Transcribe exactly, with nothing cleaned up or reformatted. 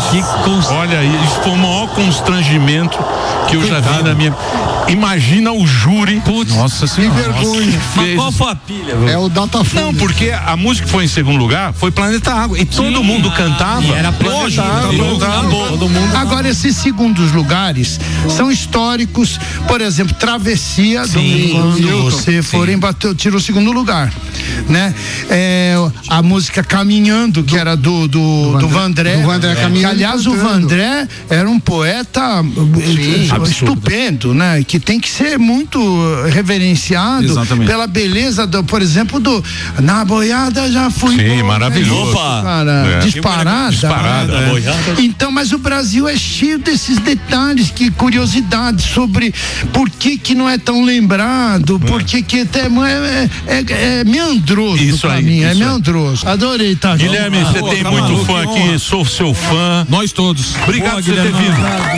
Que const... Olha, isso foi o maior constrangimento que eu já vi na minha. Imagina o júri. Putz, nossa senhora. Que vergonha. Mas qual foi a pilha? É o Datafolha. Não, porque a música que foi em segundo lugar foi Planeta Água. E todo mundo cantava. E era Planeta Água. Todo mundo. Agora, esses segundos lugares são históricos. Por exemplo, Travessia, Sim, quando Milton. você for embater, tira o segundo lugar, né? É, a música Caminhando, que era do do, do Vandré, do Vandré, é, que, Caminhando aliás, e o Cantando. Vandré era um poeta eh, estupendo, né? Que tem que ser muito reverenciado. Exatamente. Pela beleza, do, por exemplo, do Na Boiada Já Fui. Sim, Bom, maravilhoso. Opa! Cara, É. disparada. Disparada, né? é. Então, mas o Brasil é cheio desses detalhes, que curiosidades sobre por que que não é tão lembrado, por que que até é, é, é meandroso Isso pra aí, mim, é isso aí. meandroso. Adorei, tá? Guilherme, você Pô, tem tá muito maluco, fã que aqui, honra. sou seu fã. Nós todos. Obrigado Boa, por você ter Guilherme. vindo.